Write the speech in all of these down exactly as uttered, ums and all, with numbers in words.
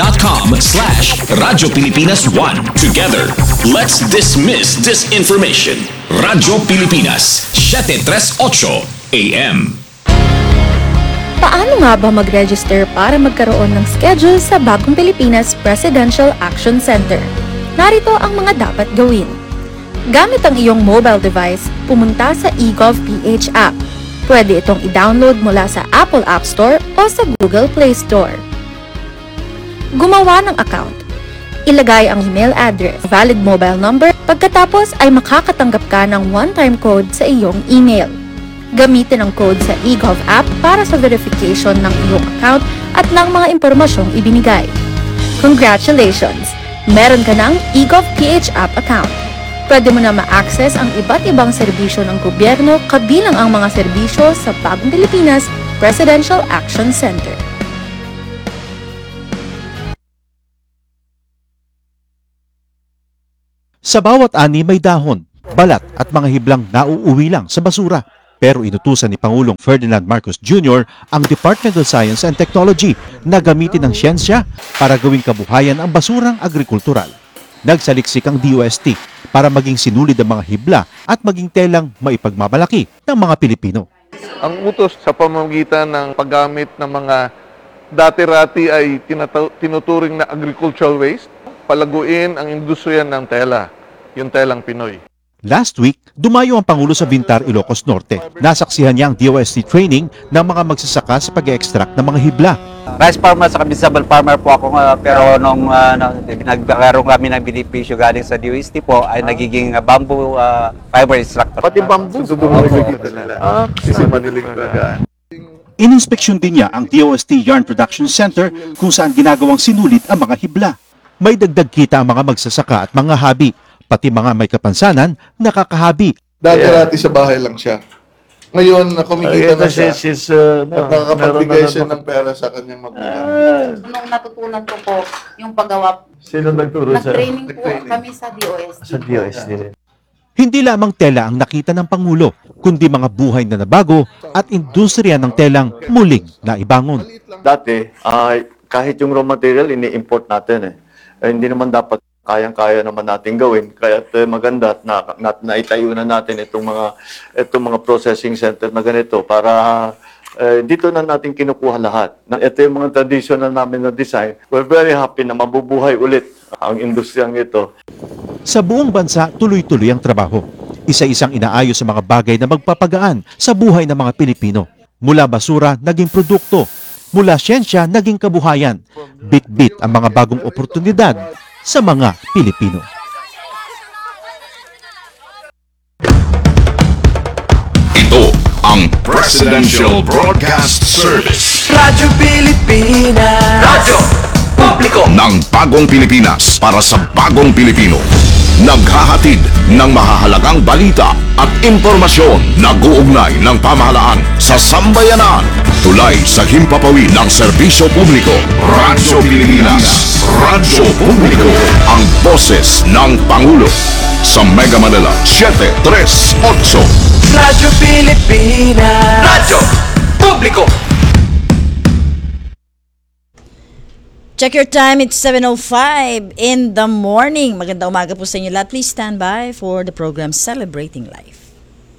facebook.com slash Radyo Pilipinas one. Together, let's dismiss disinformation. Radyo Pilipinas, seven thirty-eight A M. Paano nga ba mag-register para magkaroon ng schedule sa Bagong Pilipinas Presidential Action Center? Narito ang mga dapat gawin. Gamit ang iyong mobile device, pumunta sa eGovPH app. Pwede itong i-download mula sa Apple App Store o sa Google Play Store. Gumawa ng account. Ilagay ang email address, valid mobile number, pagkatapos ay makakatanggap ka ng one-time code sa iyong email. Gamitin ang code sa eGov app para sa verification ng iyong account at ng mga impormasyong ibinigay. Congratulations! Meron ka ng eGovPH app account. Pwede mo na ma-access ang iba't ibang serbisyo ng gobyerno kabilang ang mga serbisyo sa Bagong Pilipinas Presidential Action Center. Sa bawat ani may dahon, balat at mga hiblang nauuwi lang sa basura. Pero inutusan ni Pangulong Ferdinand Marcos Junior ang Department of Science and Technology na gamitin ang siyensya para gawing kabuhayan ang basurang agrikultural. Nagsaliksik ang D O S T para maging sinulid ang mga hibla at maging telang maipagmamalaki ng mga Pilipino. Ang utos sa pamamagitan ng paggamit ng mga dati-rati ay tinataw- tinuturing na agricultural waste, palaguin ang industriya ng tela, yung telang Pinoy. Last week, dumayo ang Pangulo sa Bintar, Ilocos Norte. Nasaksihan niya ang D O S T training ng mga magsasaka sa pag-extract ng mga hibla. Rice farmer sa vegetable farmer po ako, uh, pero nung uh, nagkaroon kami ng benepisyo galing sa D O S T po ay nagiging uh, bamboo uh, fiber extractor. Pati bamboo, susunod nila. Ah, kasi madaling bagaan. Ininspeksyon din niya ang D O S T Yarn Production Center kung saan ginagawang sinulit ang mga hibla. May dagdag kita ang mga magsasaka at mga habi, pati mga may kapansanan, nakakahabi. Dati-rati sa bahay lang siya. Ngayon, kumikita na siya She's, uh, at nakakapagbigay siya ng pera sa kanyang magulang. Nung natutunan ko po yung paggawa, Sino nagturo sa nag-training po kami sa D O S T. sa D O S T din? Hindi lamang tela ang nakita ng Pangulo, kundi mga buhay na nabago at industriya ng telang muling naibangon. Dati, ay kahit yung raw material, ini-import natin eh. Eh, hindi naman dapat kayang-kaya naman natin gawin. Kaya uh, maganda at na, na, naitayo na natin itong mga, itong mga processing center na ganito para uh, dito na natin kinukuha lahat. Na, ito yung mga traditional namin na design. We're very happy na mabubuhay ulit ang industriyang ito. Sa buong bansa, tuloy-tuloy ang trabaho. Isa-isang inaayos sa mga bagay na magpapagaan sa buhay ng mga Pilipino. Mula basura, naging produkto. Mula siyensya, naging kabuhayan. Bit-bit ang mga bagong oportunidad sa mga Pilipino. Ito ang Presidential Broadcast Service. Radyo Pilipinas. Radyo Publiko Ng Bagong Pilipinas para sa Bagong Pilipino. Naghahatid ng mahahalagang balita at impormasyon na guugnay ng pamahalaan sa sambayanan. Tulay sa himpapawid ng serbisyo publiko. Radyo Pilipinas. Radyo Publiko. Ang boses ng Pangulo. Sa Mega Manila, seven thirty-eight. Radyo Pilipinas. Radyo Publiko. Check your time, it's seven oh five in the morning. Magandang umaga po sa inyo lahat. Please stand by for the program Celebrating Life.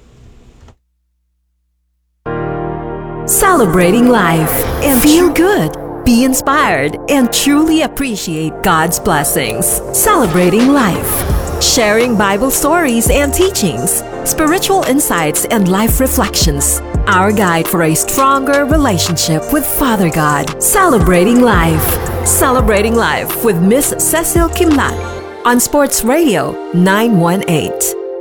Celebrating life and feel good. Be inspired and truly appreciate God's blessings. Celebrating life. Sharing Bible stories and teachings, spiritual insights and life reflections. Our guide for a stronger relationship with Father God. Celebrating life. Celebrating life with Miss Cecil Kimlat on Sports Radio nine one eight.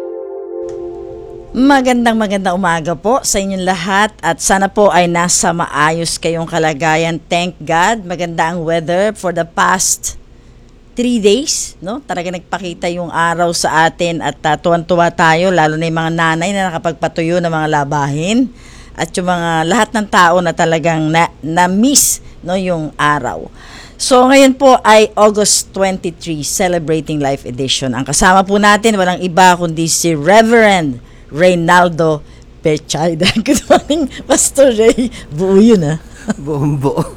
Magandang magandang umaga po sa inyong lahat at sana po ay nasa maayos kayong kalagayan. Thank God, maganda ang weather for the past three days, no? Talaga nagpakita yung araw sa atin at uh, tuwan-tuwa tayo, lalo na yung mga nanay na nakapagpatuyo ng mga labahin at yung mga lahat ng tao na talagang na, na-miss, no, yung araw. So ngayon po ay August twenty-third, Celebrating Life Edition. Ang kasama po natin, walang iba kundi si Reverend Reynaldo Pechayda. Good morning, Pastor Ray. Buo yun, ha? Buong buo.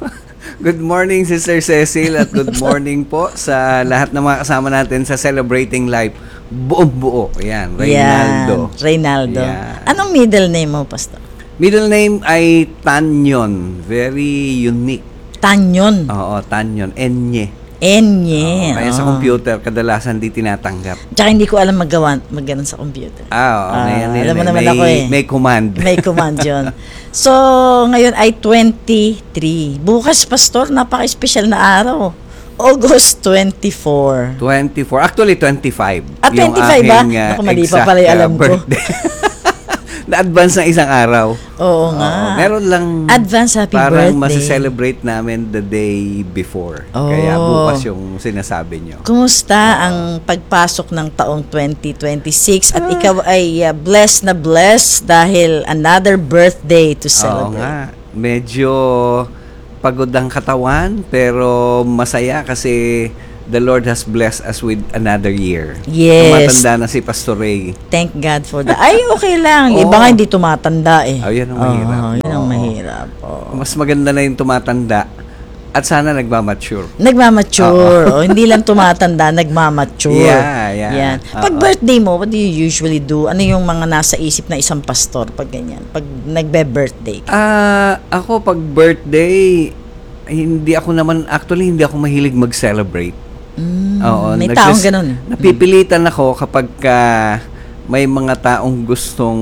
Good morning, Sister Cecil, at good morning po sa lahat ng mga kasama natin sa Celebrating Life. Buong buo. Yan, Reynaldo. Yan, Reynaldo. Yan. Anong middle name mo, Pastor? Middle name ay Tanyon. Very unique. Tanyon. Oo, Tanyon. Enye. Enye. Oo, kaya sa computer, kadalasan di tinatanggap. Tsaka hindi ko alam magawa, maganon sa computer. Ah, oo. Ah, ngayon, alam mo may, naman may, ako eh. May command. May command yun. So, ngayon ay twenty-three. Bukas, Pastor, napaka-special na araw. August twenty-four. twenty-four. Actually, twenty-five. Ah, twenty-five ba? Yung aking, uh, Naku, mali pa exact, pala yung uh, alam ko. birthday. Na-advance na isang araw. Oo nga. Oo, meron lang Advance happy parang birthday. masi-celebrate namin the day before. Oh. Kaya bukas yung sinasabi nyo. Kumusta ang pagpasok ng taong twenty twenty-six at ikaw ay uh, blessed na blessed dahil another birthday to Oo celebrate? nga. Medyo pagod ang katawan pero masaya kasi the Lord has blessed us with another year. Yes. Tumatanda na si Pastor Ray. Thank God for that. Ay, okay lang. Oo. Iba nga hindi tumatanda eh. Oh, yan ang mahirap. Oo, yan ang Oo. mahirap. Oo. Mas maganda na yung tumatanda at sana nagmamature. Nagmamature. O, hindi lang tumatanda, nagmamature. Yeah, yeah. Yan. Pag Oo. birthday mo, what do you usually do? Ano yung mga nasa isip na isang pastor pag ganyan? Pag nagbe-birthday? Ah, ako pag birthday, hindi ako naman, actually hindi ako mahilig mag-celebrate. Mm, Oo, may nagsis- taong ganun. Napipilitan ako kapag ka may mga taong gustong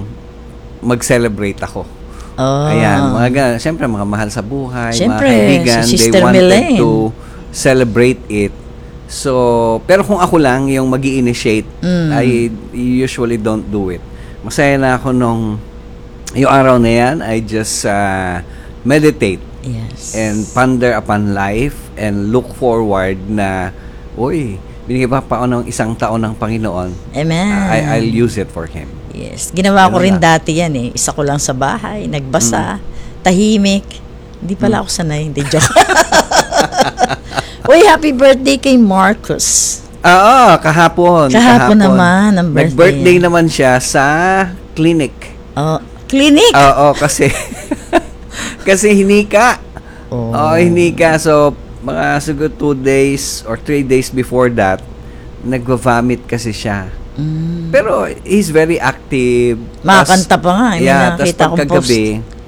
mag-celebrate ako. Oh. Ayan, mga ganun. Siyempre, mga mahal sa buhay, Siyempre, mga kaibigan, si they Sister wanted Melaine. to celebrate it. So, pero kung ako lang yung mag initiate Mm. I usually don't do it. Masaya na ako nung yung araw na yan, I just uh, meditate. Yes. And ponder upon life and look forward na, uy, binigay pa pa ako ng isang taon ng Panginoon. Amen. Uh, I, I'll use it for Him. Yes. Ginawa ko Ganun rin lang. dati yan eh. Isa ko lang sa bahay, nagbasa, tahimik. Hindi pala ako sanay. Hindi, joke. Uy, happy birthday kay Marcus. Oo, kahapon. Kahapon naman ang birthday Nag-birthday niya. naman siya sa clinic. Oh, clinic? Oo, kasi kasi hinika. Oh. Oo, hinika. So, mga siguro two days or three days before that, nagva-vomit kasi siya. Mm. Pero he's very active. Makakanta pa nga. May Yeah, tas nakita akong pagkagabi,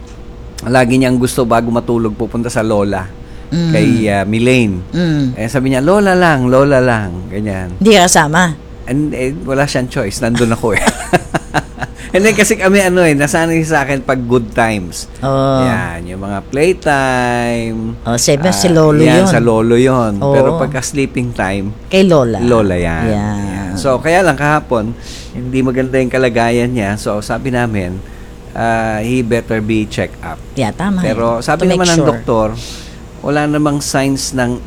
lagi niyang gusto bago matulog pupunta sa lola. Mm. Kay uh, Milaine. Mm. Eh, sabi niya, lola lang, lola lang. Ganyan. Hindi ka kasama. And eh, wala siyang choice. Nandun ako eh. And then kasi kami ano eh, nasanay sa akin pag good times. Oh. Yan, yung mga playtime. Oh, sabi ah, si Lolo yan, yun. sa Lolo yun. Oo. Pero pagka sleeping time, Kay Lola. Lola yan. Yan. Yan. So, kaya lang kahapon, hindi maganda yung kalagayan niya. So, sabi namin, uh, he better be checked up. Yeah, tama. Pero sabi To make naman ng sure. doktor, wala namang signs ng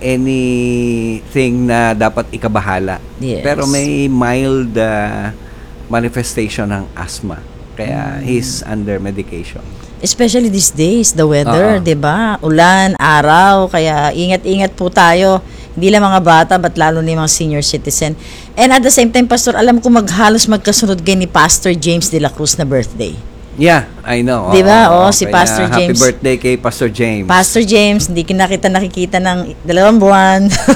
anything na dapat ikabahala. Yes. Pero may mild uh, manifestation ng asthma. Kaya Mm. he's under medication. Especially these days, the weather, Oo. 'di ba? Ulan, araw, kaya ingat-ingat po tayo. Hindi lang mga bata, but lalo na yung mga senior citizen. And at the same time, Pastor, alam ko maghalos magkasunod kayo ni Pastor James de la Cruz na birthday. Yeah, I know. Di ba? Oo, Oh, si kaya Pastor James. Happy birthday kay Pastor James. Pastor James, hindi kita nakita ng dalawang buwan.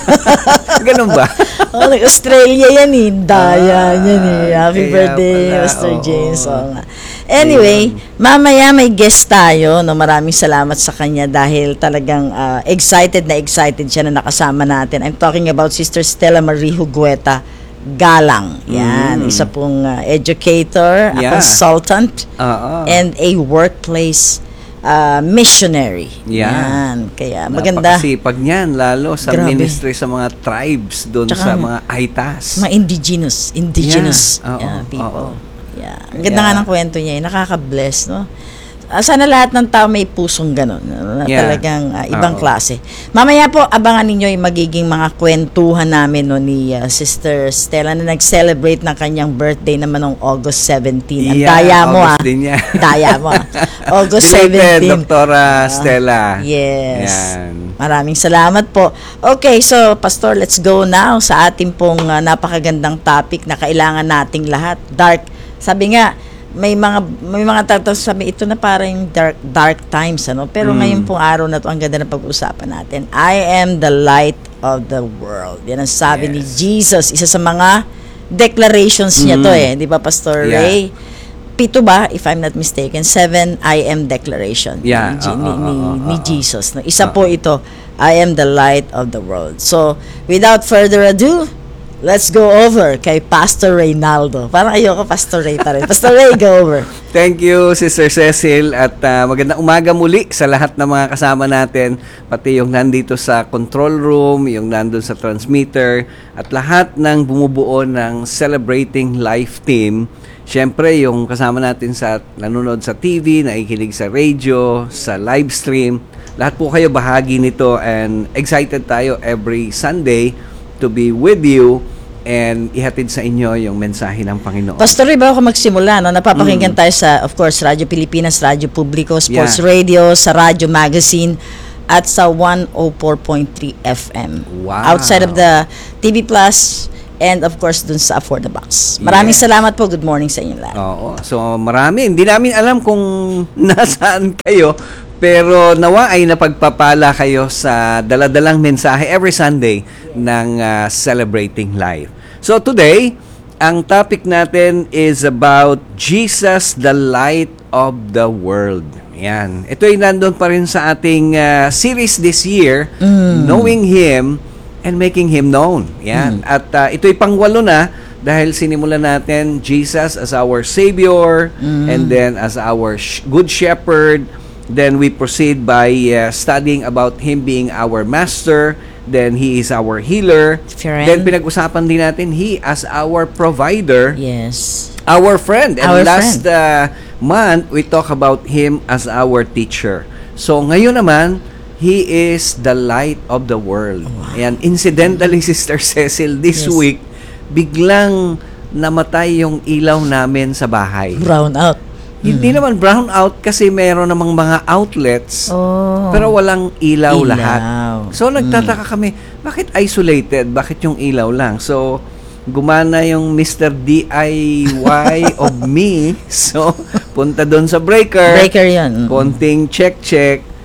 Ganun ba? Oh, nag-Australia yan eh. Daya Ah, yan eh. Happy kaya birthday, pala, Pastor oo. James. Oo nga. Anyway, mamaya may guest tayo. No? Maraming salamat sa kanya dahil talagang ah, excited na excited siya na nakasama natin. I'm talking about Sister Stella Marie Hugueta Galang. Yan. Mm. Isa pong ah, educator, a Yeah. consultant, Oo. and a workplace ah, missionary. Yeah. Yan. Kaya maganda. Napakasipag niyan, lalo sa Grabe. ministry sa mga tribes doon Tsaka sa mga Aitas. Mga indigenous, indigenous Yeah, oo, yeah, people. oo. Yeah. Ang ganda Yeah. nga ng kwento niya, eh. Nakaka-bless, no? Ah, sana lahat ng tao may pusong ganun. no? Na Yeah. Talagang ah, ibang Oo. klase. Mamaya po, abangan ninyo yung magiging mga kwentuhan namin no, ni ah, Sister Stella na nag-celebrate ng kanyang birthday naman noong August seventeenth. Ang Yeah, daya mo, August ah. din yan. Daya mo. ah. August Belated, seventeenth. Doktora Stella. Yes. Yan. Maraming salamat po. Okay, so Pastor, let's go now sa ating pong uh, napakagandang topic na kailangan nating lahat. Dark. Sabi nga, may mga may mga tatawag sabi ito na parang dark dark times ano pero Mm. ngayon pong araw na to ang ganda ng pag-uusapan natin. I am the light of the world. Yan ang sabi ni Jesus, isa sa mga declarations niya to Mm. eh, di ba Pastor Yeah. Ray? Pito ba if I'm not mistaken? Seven I am declaration Yeah. ni, Oo, ni, oo, ni, oo, ni oo. Jesus. No? Isa po ito, I am the light of the world. So, without further ado, let's go over kay Pastor Reynaldo. Parang ayoko Pastor Ray pa rin. Pastor Ray, go over. Thank you, Sister Cecil, at uh, magandang umaga muli sa lahat ng mga kasama natin, pati yung nandito sa control room, yung nandun sa transmitter, at lahat ng bumubuo ng Celebrating Life team. Siyempre, yung kasama natin sa nanonood sa T V, nakikinig sa radio, sa live stream, lahat po kayo bahagi nito, and excited tayo every Sunday to be with you and ihatid sa inyo yung mensahe ng Panginoon. Pastor Ray, bago ako magsimula, no, napapakinggan tayo sa, of course, Radyo Pilipinas, Radyo Publico, Sports Yeah. Radio, sa Radyo Magazine, at sa one oh four point three F M. Wow. Outside of the T V Plus, and of course, dun sa For the Box. Maraming Yes. salamat po. Good morning sa inyo lahat. Oo. So, marami. Hindi namin alam kung nasaan kayo, pero nawa ay napagpapala kayo sa daladalang mensahe every Sunday ng uh, Celebrating Life. So, today, ang topic natin is about Jesus, the light of the world. Yan. Ito ay nandun pa rin sa ating uh, series this year, Knowing Him and Making Him Known. Yan. At uh, ito'y pangwalo na dahil sinimulan natin Jesus as our Savior and then as our sh- Good Shepherd. Then we proceed by uh, studying about Him being our Master. Then He is our healer. Friend. Then pinag-usapan din natin He as our provider. Yes. Our friend. And Our last uh, month, we talk about Him as our teacher. So ngayon naman, He is the light of the world. And incidentally, Sister Cecil, this Yes. week, biglang namatay yung ilaw namin sa bahay. Brown out. Hindi naman brown out kasi meron namang mga outlets, Oh. pero walang ilaw, Ilaw. lahat. So nagtataka kami, bakit isolated? Bakit yung ilaw lang? So gumana yung Mister D I Y of me. So punta doon sa breaker. Breaker yun. Konting check-check.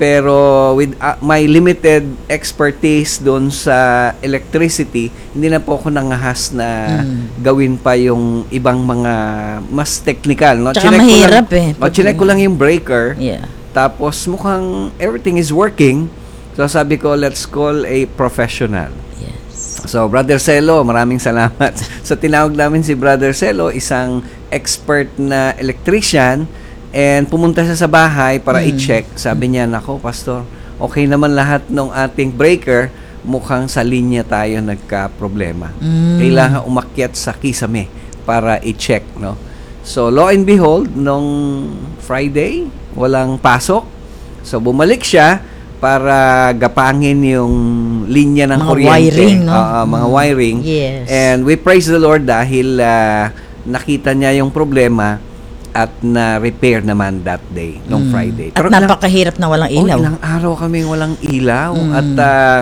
Pero with uh, my limited expertise doon sa electricity, hindi na po ako nangahas na gawin pa yung ibang mga mas technical. No? Tsaka Chinek ko mahirap lang, eh. Oh, chinek ko lang yung breaker. Yeah. Tapos mukhang everything is working. So sabi ko, let's call a professional. Yes. So Brother Celo, maraming salamat. So tinawag namin si Brother Celo, isang expert na electrician. And pumunta siya sa bahay para Mm. i-check. Sabi niya, nako, Pastor, okay naman lahat ng ating breaker. Mukhang sa linya tayo nagka-problema. Mm. Kailangan umakyat sa kisame para i-check, no? So, lo and behold, nung Friday, walang pasok. So, bumalik siya para gapangin yung linya ng Mga kuryente. wiring, no? Oo, mga wiring. Yes. And we praise the Lord dahil ah, nakita niya yung problema at na-repair naman that day, nung Friday. At ilang- napakahirap na walang Oh, ilaw. ilang araw kami walang ilaw. At ah,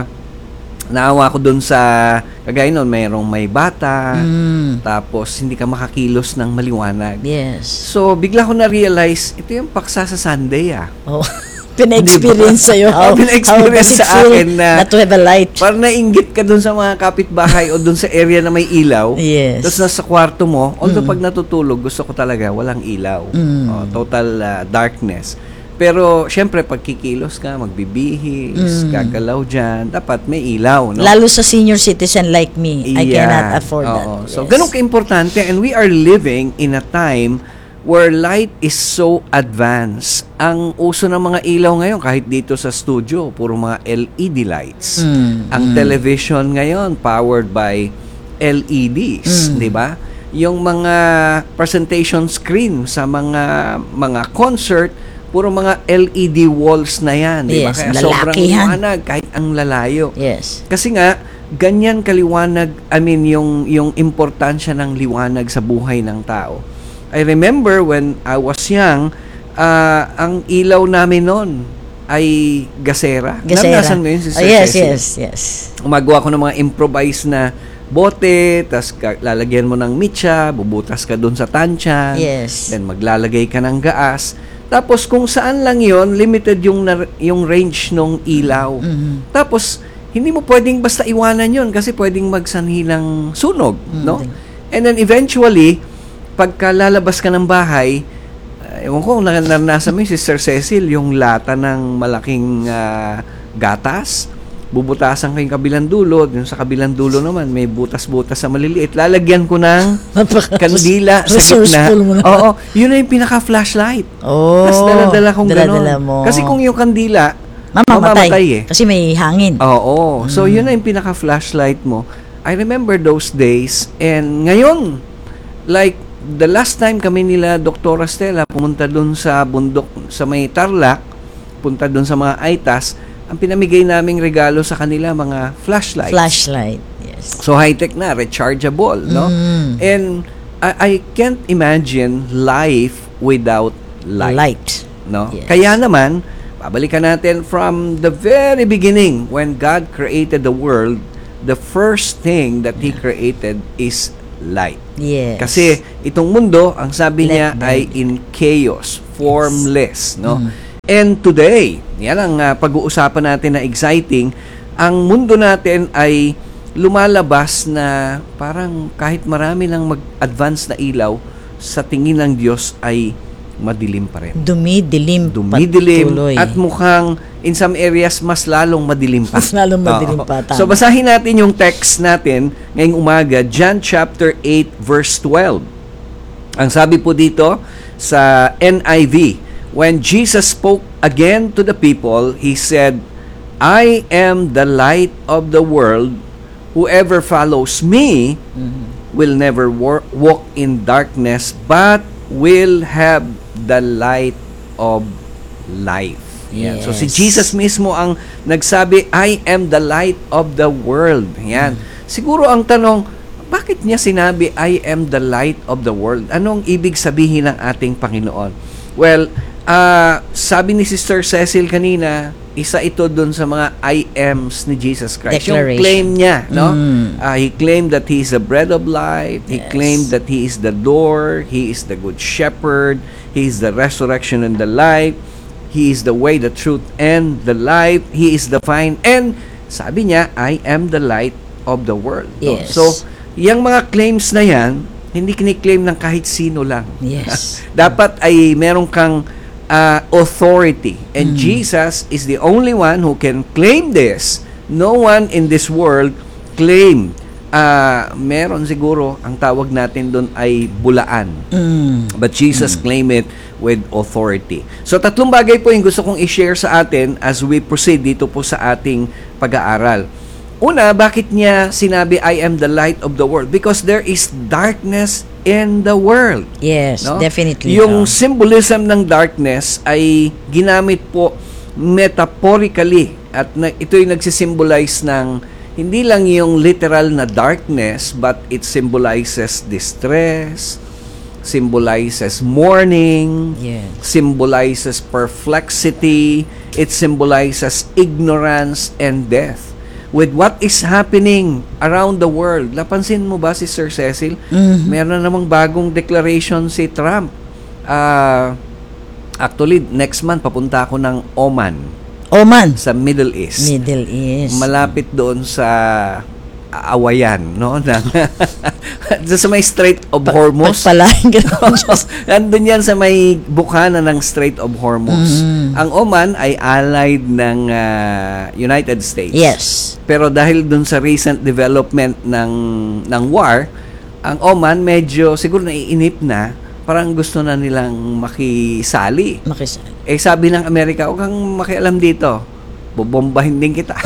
naawa ko dun sa, kagaya nun, mayroong may bata, Mm. tapos hindi ka makakilos ng maliwanag. Yes. So, bigla ko na-realize, ito yung paksa sa Sunday ah. Oh. Pina-experience sa'yo. Oh, pina-experience does it sa feel akin na- not to have a light? Parang nainggit ka dun sa mga kapitbahay o dun sa area na may ilaw. Yes. Tapos nasa kwarto mo, although pag natutulog, gusto ko talaga walang ilaw. Mm. Oh, total ah, darkness. Pero, syempre, pag kikilos ka, magbibihis, gagalaw dyan, dapat may ilaw, no? Lalo sa senior citizen like me, I Yeah. cannot afford that. Oo. So, Yes. ganun ka-importante. And we are living in a time where light is so advanced. Ang uso ng mga ilaw ngayon, kahit dito sa studio, puro mga L E D lights. Mm, Ang television ngayon, powered by L E Ds, Mm. di ba? Yung mga presentation screen sa mga mga concert, puro mga L E D walls na yan, di ba? Yes, Kaya sobrang lalakihan. liwanag kahit ang lalayo. Yes. Kasi nga, ganyan kaliwanag, I mean, yung, yung importansya ng liwanag sa buhay ng tao. I remember when I was young, ah, ang ilaw namin noon ay gasera. Gasera. Naranasan mo yun, Sister Oh, yes, Cecil? yes, yes. Umagawa ko ng mga improvised na bote, tas ka- lalagyan mo ng mitya, bubutas ka doon sa tansya, Yes. then maglalagay ka ng gaas. Tapos kung saan lang yon, limited yung nar- yung range ng ilaw. Mhm. Tapos hindi mo pwedeng basta iwanan yon kasi pwedeng magsanhi ng sunog, no? And then eventually, pagka lalabas ka ng bahay, uh, ewan ko kung naranasan mo yung Sister Cecil, yung lata ng malaking ah, gatas, bubutasan ko yung kabilang dulo, yung sa kabilang dulo naman may butas-butas sa maliliit. Lalagyan ko ng kandila sa gitna. Resourceful mo naman. Oo, yun na yung pinaka-flashlight. Oh, Tapos dala-dala kong dala-dala ganon. mo. Kasi kung yung kandila, Mamamatay. mamamatay eh. Kasi may hangin. Oo. So, yun na yung pinaka-flashlight mo. I remember those days. And ngayon, like, the last time kami nila, Doktora Stella, pumunta dun sa bundok, sa may Tarlac, punta dun sa mga Aitas, ang pinamigay naming regalo sa kanila, mga flashlights. Flashlight. Yes. So, high-tech na, rechargeable, no? Mm. And I, I can't imagine life without light. Light. No? Yes. Kaya naman, babalikan natin from the very beginning when God created the world, the first thing that He created is light. Yes. Kasi itong mundo, ang sabi Let niya there ay be. in chaos, formless, no? Mm. And today, yan ang uh, pag-uusapan natin na exciting, ang mundo natin ay lumalabas na parang kahit marami lang mag-advance na ilaw, sa tingin ng Diyos ay madilim pa rin. Dumidilim, Dumidilim patuloy. at mukhang in some areas mas lalong madilim pa. Mas lalong madilim Oo. pa, tama. So basahin natin yung text natin ngayong umaga, John chapter eight verse twelve. Ang sabi po dito sa N I V, when Jesus spoke again to the people, He said, I am the light of the world. Whoever follows me will never wor- walk in darkness, but will have the light of life. Yan. So si Yes. Jesus mismo ang nagsabi, I am the light of the world. Yan. Siguro ang tanong, bakit niya sinabi, I am the light of the world? Anong ibig sabihin ng ating Panginoon? Well, uh, sabi ni Sister Cecil kanina, isa ito dun sa mga I ams ni Jesus Christ. Yung Declaration. claim niya, no? Mm. Uh, he claimed that He is the bread of life. He Yes. claimed that He is the door. He is the good shepherd. He is the resurrection and the life. He is the way, the truth, and the life. He is the vine. And sabi niya, I am the light of the world. No? Yes. So, yung mga claims na yan, hindi kiniklaim ng kahit sino lang. Yes. Dapat ay meron kang uh, authority. And Jesus is the only one who can claim this. No one in this world claim. Uh, meron siguro, ang tawag natin doon ay bulaan. Mm. But Jesus claimed it with authority. So tatlong bagay po yung gusto kong i-share sa atin as we proceed dito po sa ating pag-aaral. Una, bakit niya sinabi, I am the light of the world? Because there is darkness in the world. Yes, No? definitely. Yung oh. symbolism ng darkness ay ginamit po metaphorically at na, ito'y nagsisimbolize ng hindi lang yung literal na darkness, but it symbolizes distress, symbolizes mourning, Yes. symbolizes perplexity, it symbolizes ignorance and death. With what is happening around the world, napansin mo ba si Sir Cecil? Mhm. Meron na namang bagong declaration si Trump. Ah, actually, next month papunta ako ng Oman Oman. sa Middle East. Middle East. Malapit doon sa awayan, no? Ng sa may Strait of Hormuz. Pagpalain ka naman. Nandun yan sa may bukana ng Strait of Hormuz. Mm. Ang Oman ay allied ng ah, United States. Yes. Pero dahil dun sa recent development ng ng war, ang Oman medyo siguro naiinip na, parang gusto na nilang makisali. Makisali. Eh sabi ng Amerika, huwag kang makialam dito. Bobombahin din kita.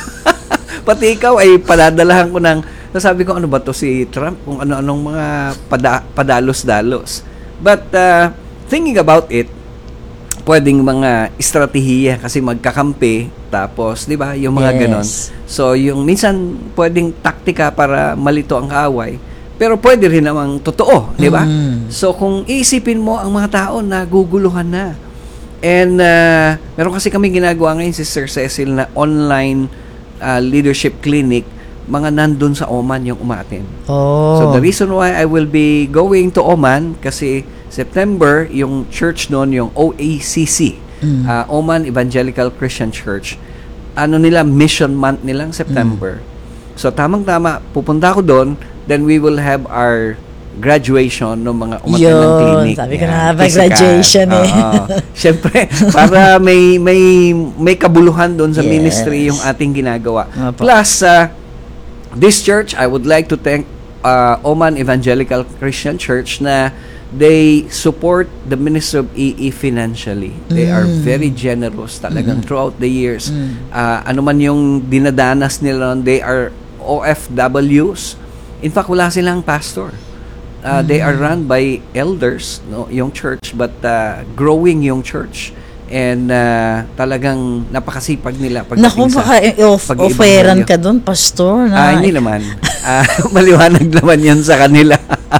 Pati ikaw ay padadalahan ko ng, nasabi ko, ano ba to si Trump? Kung ano-anong mga pada, padalos-dalos. But uh, thinking about it, pwedeng mga estratehiya kasi magkakampi, tapos, di ba, yung mga Yes. ganon. So, yung minsan, pwedeng taktika para malito ang kaaway. Pero pwede rin namang totoo, di ba? Mm. So, kung iisipin mo, ang mga tao naguguluhan na. And, uh, meron kasi kami ginagawa ngayon si Sir Cecil na online uh, leadership clinic mga nandun sa Oman yung umaten. Oh. So the reason why I will be going to Oman kasi September yung church noon, yung O A C C, Mm. uh, Oman Evangelical Christian Church. Ano nila, mission month nilang September. Mm. So tamang-tama, pupunta ako doon, then we will have our graduation ng mga umaten ng Yun, clinic. sabi ko Yan, na nga ba, physical. graduation eh. Oo. Siyempre, para may may may kabuluhan doon sa Yes. ministry yung ating ginagawa. Opo. Plus, uh, this church, I would like to thank uh, Oman Evangelical Christian Church na they support the Ministry of E E financially. They are Mm. very generous talagang Mm. throughout the years. Mm. Uh, ano man yung dinadanas nila, they are O F Ws. In fact, wala silang pastor. Uh, They are run by elders, no, yung church, but uh, growing yung church. And uh, talagang napakasipag nila pagdating Naku, sa baka i-off- pag-ibang offeran value. ka doon, pastor. Na, Ah, hindi naman. Ah, maliwanag naman yan sa kanila.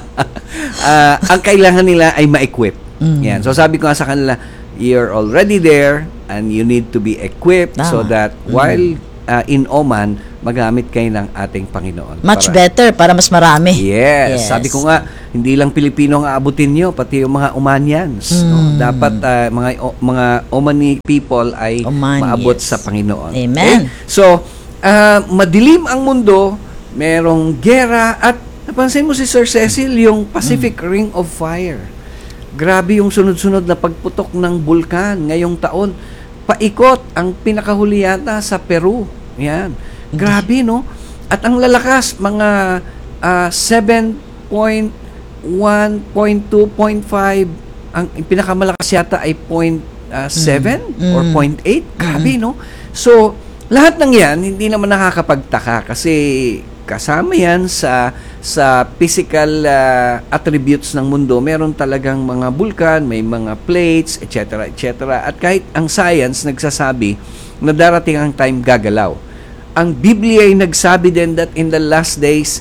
Ah, ang kailangan nila ay ma-equip. Mm. Yan. So sabi ko nga sa kanila, you're already there and you need to be equipped so Tama. that Mm. while uh, in Oman, magamit kayo ng ating Panginoon. Much Para- better para mas marami. Yes. Sabi ko nga, hindi lang Pilipino ang aabutin nyo, pati yung mga Omanians. No? Mm. Dapat uh, mga o- mga Omani people ay Omani, maabot yes. sa Panginoon. Amen. Okay? So, uh, madilim ang mundo, merong gera, at napansin mo si Sir Cecil, yung Pacific Mm. Ring of Fire. Grabe yung sunod-sunod na pagputok ng bulkan ngayong taon. Paikot ang pinakahuli yata sa Peru. Yan. Grabe, no? At ang lalakas, mga uh, seven point one, point two, point five. Ang pinakamalakas yata ay point seven Mm. or Mm. point eight. Grabe, no? So, lahat ng yan, hindi naman nakakapagtaka kasi kasama yan sa sa physical uh, attributes ng mundo. Meron talagang mga bulkan, may mga plates, et cetera, et cetera. At kahit ang science nagsasabi na darating ang time gagalaw. Ang Biblia ay nagsabi din that in the last days,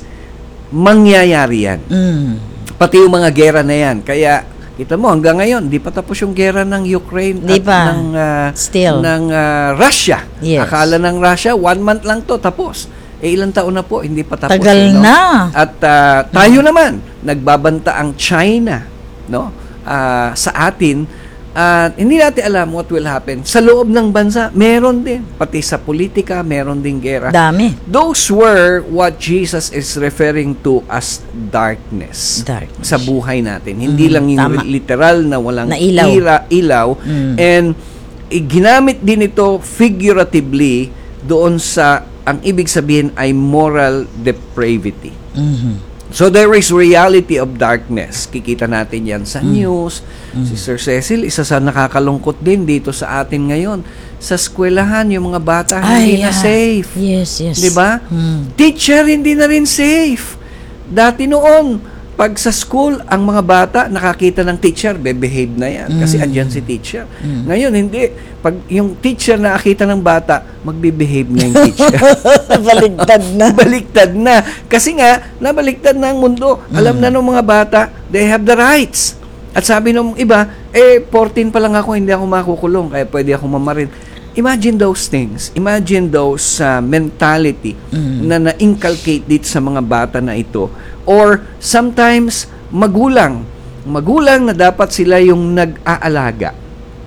mangyayari yan. Mm. Pati yung mga gera na yan. Kaya, kita mo, hanggang ngayon, di pa tapos yung gera ng Ukraine Di at pa. ng, uh, Still. ng uh, Russia. Yes. Akala ng Russia, one month lang to tapos. Eh, ilang taon na po, hindi pa tapos. Tagal eh, no? na. At uh, tayo naman, nagbabanta ang China, no? Ah, sa atin. At hindi natin alam what will happen. Sa loob ng bansa, meron din. Pati sa politika, meron din gera. Dami. Those were what Jesus is referring to as darkness. Darkness. Sa buhay natin. Hindi Mm, lang yung tama. literal na walang Na ilaw. ira, ilaw. Mm. And eh, ginamit din ito figuratively doon sa, ang ibig sabihin ay moral depravity. Mhm. So there is reality of darkness. Kikita natin yan sa Mm. news. Si Sir Cecil, isa sa nakakalungkot din dito sa atin ngayon. Sa eskwelahan, yung mga bata hindi Ay, na yeah. safe. Yes, yes. Di ba? Mm. Teacher, hindi na rin safe. Dati noon, pag sa school, ang mga bata nakakita ng teacher, be-behave na yan. Kasi Mm. andyan si teacher. Mm. Ngayon, hindi. Pag yung teacher nakakita ng bata, magbe-behave na yung teacher. Baligtad na. Baliktad na. Kasi nga, nabaliktad na ang mundo. Alam Mm. na ng mga bata, they have the rights. At sabi ng iba, eh, fourteen pa lang ako, hindi ako makukulong, kaya pwede ako mamarin. Imagine those things. Imagine those uh, mentality Mm. na na-inculcate dito sa mga bata na ito. Or sometimes, magulang. Magulang na dapat sila yung nag-aalaga.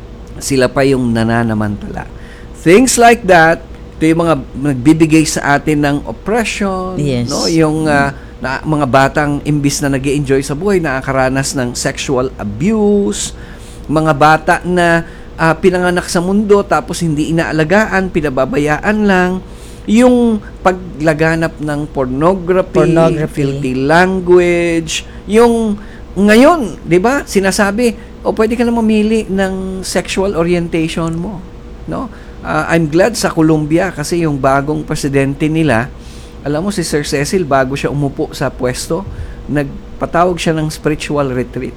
Sila pa yung nananamantala. Things like that, ito yung mga nagbibigay sa atin ng oppression, Yes. no? Yung uh, na, mga batang imbis na nag-i-enjoy sa buhay, nakakaranas ng sexual abuse, mga bata na uh, pinanganak sa mundo tapos hindi inaalagaan, pinababayaan lang, yung paglaganap ng pornography, Pornography. filthy language, yung ngayon, 'di ba? Sinasabi, o pwede ka na mamili ng sexual orientation mo, no? Uh, I'm glad sa Colombia kasi yung bagong presidente nila, alam mo si Sir Cecil, bago siya umupo sa pwesto, nagpatawag siya ng spiritual retreat.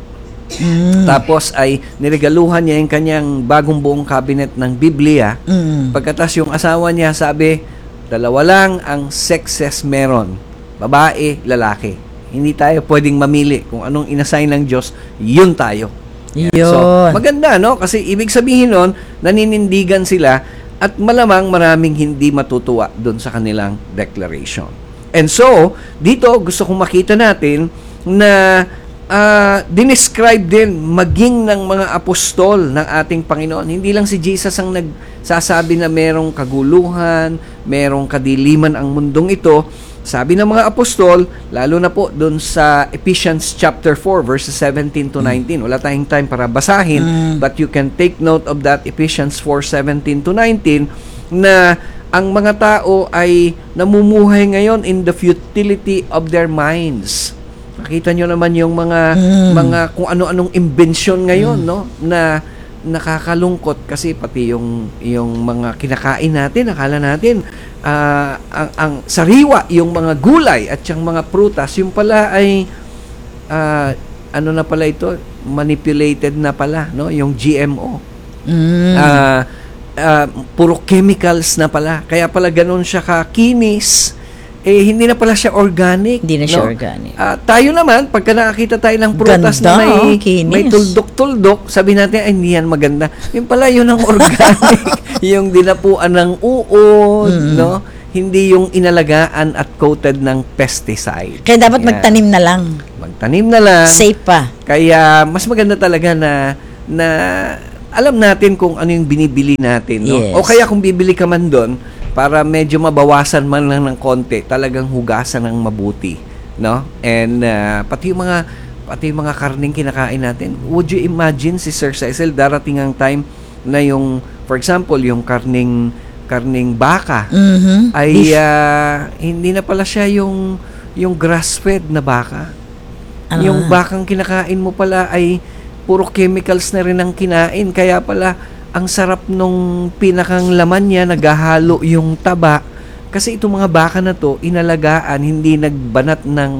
Mm. Tapos ay niregaluhan niya yung kanyang bagong buong cabinet ng Biblia. Mm. Pagkatas yung asawa niya, sabi, dalawa lang ang sexes meron. Babae, lalaki. Hindi tayo pwedeng mamili kung anong inassign ng Diyos, yun tayo. Yan. Yun. So, maganda, no? Kasi ibig sabihin nun, naninindigan sila at malamang maraming hindi matutuwa doon sa kanilang declaration. And so, dito gusto kong makita natin na uh, dinescribe din maging ng mga apostol ng ating Panginoon. Hindi lang si Jesus ang nagsasabi na merong kaguluhan, merong kadiliman ang mundong ito. Sabi ng mga apostol, lalo na po doon sa Ephesians chapter four verses seventeen to nineteen. Wala tayong time para basahin, mm. but you can take note of that Ephesians four seventeen to nineteen na ang mga tao ay namumuhay ngayon in the futility of their minds. Nakita nyo naman yung mga mm. mga kung ano-anong imbensyon ngayon, mm. no, na nakakalungkot kasi pati yung yung mga kinakain natin, akala natin uh, ang, ang sariwa, yung mga gulay at yung mga prutas, yung pala ay uh, ano na pala ito, manipulated na pala, no, yung G M O. Mm. Uh, uh, puro chemicals na pala. Kaya pala ganun siya kakinis. Eh, hindi na pala siya organic. Hindi na siya no? organic. Uh, tayo naman, pagka nakakita tayo ng prutas Ganda, na may, kinis. may tuldok-tuldok, sabi natin, ay, hindi yan maganda. Yung pala, yun ang organic. Yung dinapuan ng uod, mm. no? Hindi yung inalagaan at coated ng pesticide. Kaya dapat yan. magtanim na lang. Magtanim na lang. Safe pa. Kaya, mas maganda talaga na, na alam natin kung ano yung binibili natin. No? Yes. O kaya kung bibili ka man doon, para medyo mabawasan man lang ng konti, talagang hugasan ng mabuti, no? And uh, pati yung mga pati yung mga karning kinakain natin. Would you imagine, si Sir Cecil, darating ang time na yung, for example, yung karning karning baka mm-hmm. ay uh, hindi na pala siya yung yung grass-fed na baka. Ah. Yung bakang kinakain mo pala ay puro chemicals na rin ang kinain, kaya pala ang sarap nung pinakang laman niya, naghahalo yung taba. Kasi itong mga baka na to, inalagaan, hindi nagbanat ng,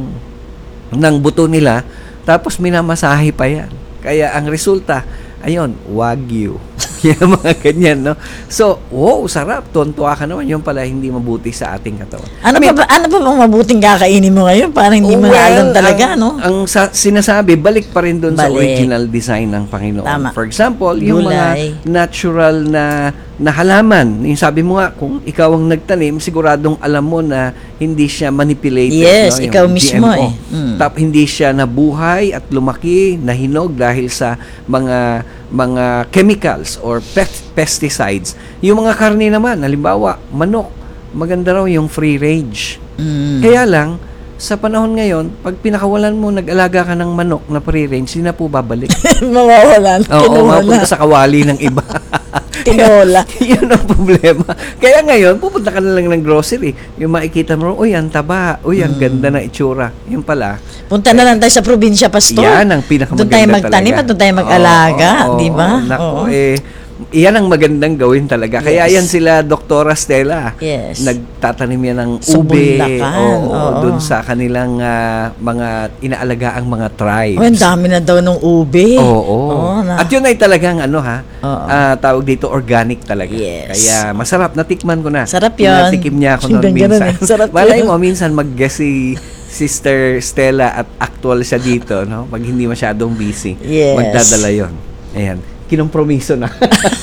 ng buto nila, tapos minamasahe pa yan. Kaya ang resulta, ayun, Wagyu. Yan, mga ganyan, no? So, wow, sarap. Tuwan-tuwa ka naman. Yung pala, hindi mabuti sa ating katawan. Ano, I mean, pa, ba, ano pa bang mabuting kakainin mo ngayon? Parang hindi mo well, alam talaga, ang, no? Ang sa, sinasabi, balik pa rin doon sa original design ng Panginoon. Tama. For example, yung Gulay. mga natural na, na halaman. Yung sabi mo nga, kung ikaw ang nagtanim, siguradong alam mo na hindi siya manipulated. Yes, no? ikaw Yung mismo G M O. eh. Mm. Tap, hindi siya nabuhay at lumaki, nahinog dahil sa mga mga chemicals or pest, pesticides. Yung mga karne naman, halimbawa, manok, maganda raw yung free range. Mm. Kaya lang, sa panahon ngayon, pag pinakawalan mo, nag-alaga ka ng manok na free range, hindi na po babalik. Mawawalan. Oo, mapunta sa kawali ng iba. Tinola. Yun ang problema. Kaya ngayon, pupunta ka na lang ng grocery. Yung makikita mo, uy, ang taba. Uy, ang mm. ganda na itsura. Yung pala. Punta na lang tayo sa probinsya, Pastor. Yan ang pinakamaganda talaga. Doon tayo magtanim at doon tayo mag-alaga. Oh, oh, di ba? Oh, nako, oh. eh, iyan ang magandang gawin talaga. Kaya Yes. yan sila, Doktora Stella. Yes. Nagtatanim yan ng Sa ube. Bulacan. Oo, Oo. doon sa kanilang uh, mga inaalaga ang mga tribes. Oh, ang dami na daw ng ube. Oo. oo. Oh, na. At yun ay talagang ano ha, Oo. uh, tawag dito organic talaga. Yes. Kaya masarap, natikman ko na. Sarap yun. Natikim niya ako noon Ganun minsan. eh. Sarap Malay yun. mo, minsan mag-guest si Sister Stella at actual siya dito, no? Pag hindi masyadong busy, Yes. magdadala yon. Ayan, kinompromiso na.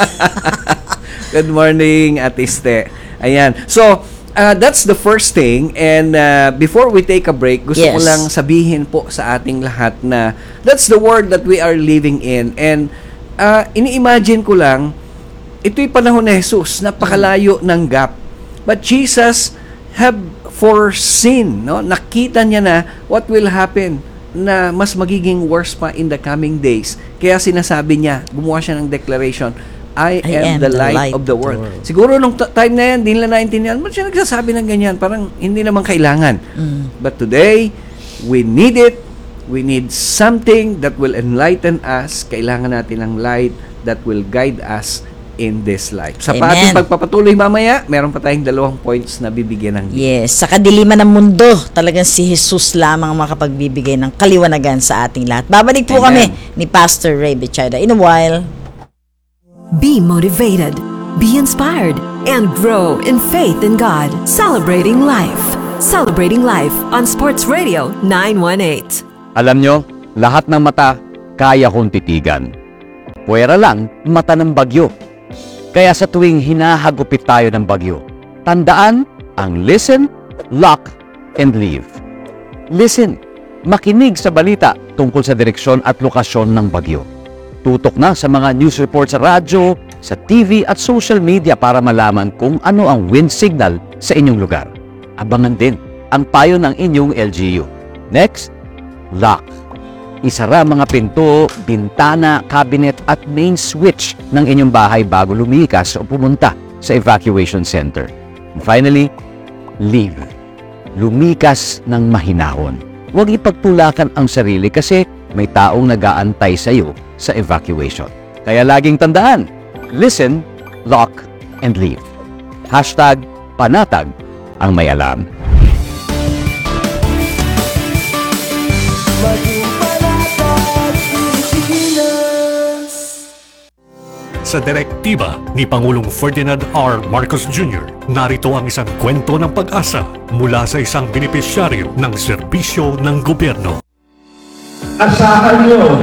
Good morning, Ate Ste. Ayan. So, uh, that's the first thing. And uh, before we take a break, gusto ko Yes. lang sabihin po sa ating lahat na that's the world that we are living in. And uh, ini-imagine ko lang, ito'y panahon ni Jesus, napakalayo ng gap. But Jesus have foreseen, no? Nakita niya na what will happen, na mas magiging worse pa in the coming days. Kaya sinasabi niya, gumawa siya ng declaration, I, I am, am the, the light, light of the world. Siguro nung t- time na yan, hindi nila naintindihan. Ba't siya nagsasabi ng ganyan? Parang hindi naman kailangan. Mm. But today, we need it. We need something that will enlighten us. Kailangan natin ng light that will guide us in this life. Sa Amen. ating pagpapatuloy mamaya, meron pa tayong dalawang points na bibigyan ng Yes, sa kadiliman ng mundo, talagang si Jesus lamang ang makapagbibigay ng kaliwanagan sa ating lahat. Babalik po Amen. kami ni Pastor Ray Bichada in a while. Be motivated, be inspired, and grow in faith in God. Celebrating life. Celebrating life on Sports Radio nine one eight. Alam nyo, lahat ng mata kaya kong titigan. Puwera lang mata ng bagyo. Kaya sa tuwing hinahagupit tayo ng bagyo, tandaan ang listen, lock, and Leave. Listen, makinig sa balita tungkol sa direksyon at lokasyon ng bagyo. Tutok na sa mga news report sa radyo, sa T V at social media para malaman kung ano ang wind signal sa inyong lugar. Abangan din ang payo ng inyong L G U. Next, lock. Isara mga pinto, bintana, cabinet at main switch ng inyong bahay bago lumikas o pumunta sa evacuation center. And finally, leave. Lumikas ng mahinahon. Huwag ipagtulakan ang sarili kasi may taong nag-aantay sa iyo sa evacuation. Kaya laging tandaan, listen, lock, and leave. Hashtag panatag ang may alam. Sa direktiba ni Pangulong Ferdinand R. Marcos Junior, narito ang isang kwento ng pag-asa mula sa isang benepisyaryo ng serbisyo ng gobyerno. Asahan nyo,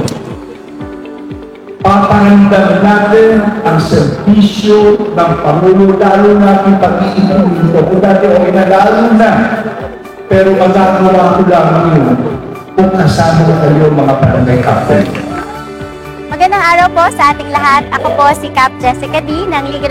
papahandang natin ang serbisyo ng Pangulo, lalo natin pag-iibig dito. Kung dati okay na, lalo na. Pero magagawa ko lang yun kung kasama kayo mga barangay captain. Magandang araw po sa ating lahat. Ako po si Cap Jessica D. ng Liga